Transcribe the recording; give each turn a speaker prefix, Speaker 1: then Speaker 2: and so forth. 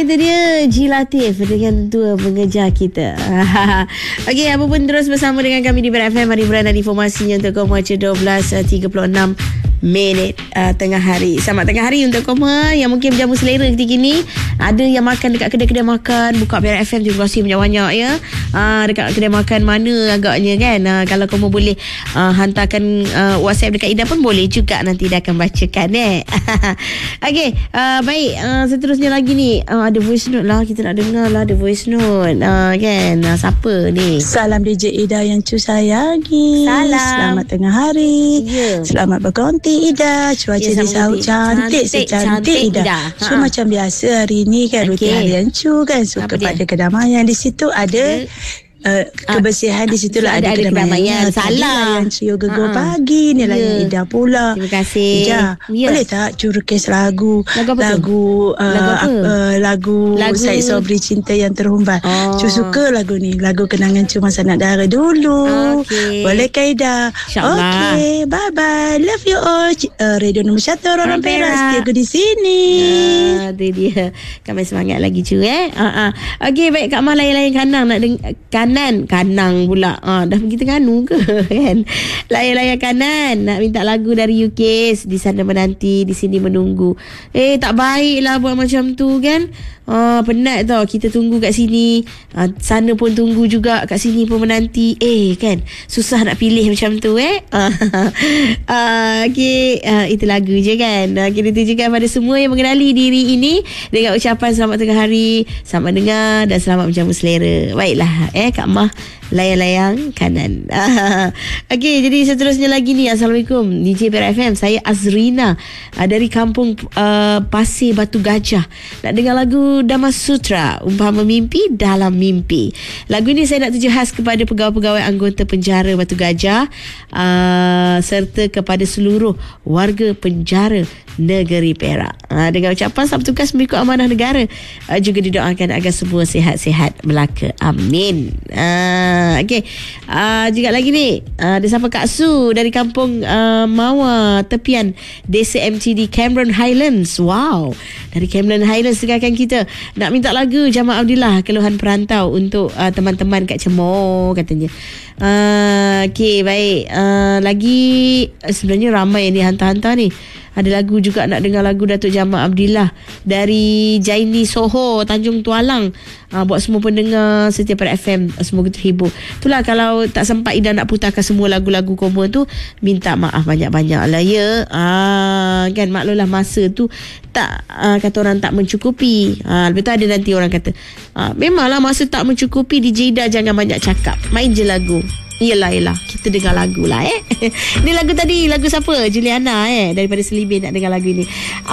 Speaker 1: itu dia G Latif dengan Tua Mengejar Kita. Okey, apa pun terus bersama dengan kami di BRFM. Mari beranda informasinya untuk kaum baca 12.36 minit tengah hari. Selamat tengah hari untuk kaum yang mungkin berjamu selera ketika ini. Ada yang makan dekat kedai-kedai makan, buka BRFM terima kasih banyak-banyak ya. Dekat kedai makan mana agaknya kan. Kalau kamu boleh hantarkan WhatsApp dekat Ida pun boleh juga, nanti dia akan bacakan Okey, baik, seterusnya lagi ni ada voice note lah, kita nak dengar lah ada voice note kan. Siapa ni?
Speaker 2: Salam DJ Ida yang cu sayangi.
Speaker 1: Salam.
Speaker 2: Selamat tengah hari. Selamat berkonti Ida. Cuaca di Sarawak cantik secantik Ida. So macam biasa hari ni kan, rutin harian cu kan, suka pada kedamaian. Di situ ada kebersihan, di situ lah ada kedamaian.
Speaker 1: Salah
Speaker 2: yang yoga go pagi ni lah yang Ida pula.
Speaker 1: Terima kasih
Speaker 2: Ida, boleh tak curukis lagu Syed Sobri Cinta Yang Terhumbat. Cu suka lagu ni, lagu kenangan cu masa nak dara dulu. Boleh ke Ida? Okey, bye bye, love you all. Radio nombor 1 orang Perak, setia di sini.
Speaker 1: Itu dia, kami semangat lagi cu Okey, baik, Kak Mah layan-layan kanang nak kanang pula. Dah pergi Terengganu ke kan? Layan-layan kanan nak minta lagu dari UKS. Di sana menanti, di sini menunggu. Tak baik lah buat macam tu kan. Penat tau, kita tunggu kat sini, sana pun tunggu juga, kat sini pun menanti. Kan susah nak pilih macam tu Okey, itu lagu je kan. Kita tujukan pada semua yang mengenali diri ini dengan ucapan selamat tengah hari, selamat dengar dan selamat menjamu selera. Baiklah Kak Mah layang-layang kanan. Okey, jadi seterusnya lagi ni. Assalamualaikum DJ BRFM, saya Azrina dari kampung Pasir Batu Gajah. Nak dengar lagu Dhamma Sutra, Umpama Mimpi Dalam Mimpi. Lagu ini saya nak tuju khas kepada pegawai-pegawai anggota penjara Batu Gajah, serta kepada seluruh warga penjara negeri Perak. Dengan ucapan selamat tugas mengikut amanah negara. Juga didoakan agar semua sihat-sihat belaka. Amin. Okey, juga lagi ni ada siapa Kak Su dari kampung Mawa, tepian Desa MTD Cameron Highlands. Wow, dari Cameron Highlands dengarkan kita. Nak minta lagu Jamal Abdillah, Keluhan Perantau, untuk teman-teman kat Cemor katanya. Okey, baik. Lagi sebenarnya ramai yang dihantar-hantar ni. Ada lagu juga, nak dengar lagu Datuk Jamal Abdillah dari Jaini Soho, Tanjung Tualang. Buat semua pendengar setiap pada FM, semoga terhibur. Itulah, kalau tak sempat Ida nak putarkan semua lagu-lagu koma tu, minta maaf banyak-banyak lah ya. Kan maklumlah masa tu tak, kata orang tak mencukupi. Lepas tu ada nanti orang kata memanglah masa tak mencukupi, DJ Ida jangan banyak cakap, main je lagu. Yelah, kita dengar lagu lah Ni lagu tadi, lagu siapa? Juliana daripada Selibin nak dengar lagu ni.